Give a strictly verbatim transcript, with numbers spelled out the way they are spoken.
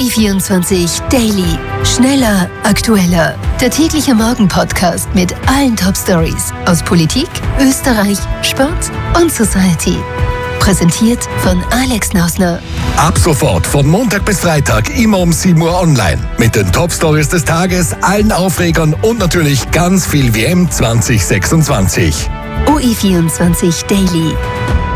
I vierundzwanzig Daily. Schneller, aktueller. Der tägliche Morgen-Podcast mit allen Top-Stories aus Politik, Österreich, Sport und Society. Präsentiert von Alex Nausner. Ab sofort von Montag bis Freitag immer um sieben Uhr online. Mit den Top-Stories des Tages, allen Aufregern und natürlich ganz viel W M zwanzig sechsundzwanzig. O I vierundzwanzig Daily.